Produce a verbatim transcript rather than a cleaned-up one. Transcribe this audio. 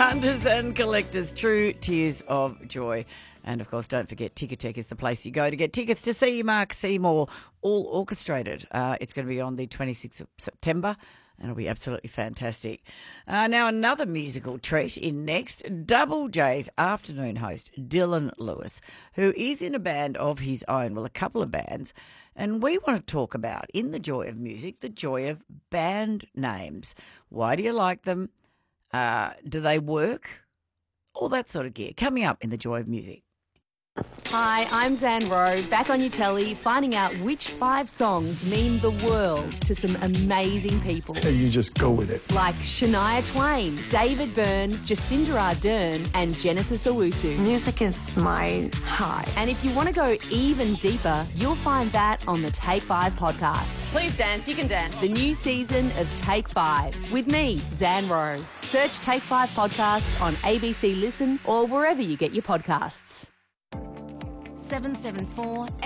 Hunters and collectors, true tears of joy. And, of course, don't forget Ticketek is the place you go to get tickets to see Mark Seymour, all orchestrated. Uh, it's going to be on the twenty-sixth of September, and it'll be absolutely fantastic. Uh, now, another musical treat in next, Double J's afternoon host, Dylan Lewis, who is in a band of his own, well, a couple of bands, and we want to talk about, in the joy of music, the joy of band names. Why do you like them? Uh, do they work? All that sort of gear. Coming up in the joy of music. Hi, I'm Zan Rowe, back on your telly, finding out which five songs mean the world to some amazing people. You just go with it. Like Shania Twain, David Byrne, Jacinda Ardern and Genesis Owusu. Music is my high. And if you want to go even deeper, you'll find that on the Take Five podcast. Please dance, you can dance. The new season of Take Five with me, Zan Rowe. Search Take Five podcast on A B C Listen or wherever you get your podcasts. seven seven four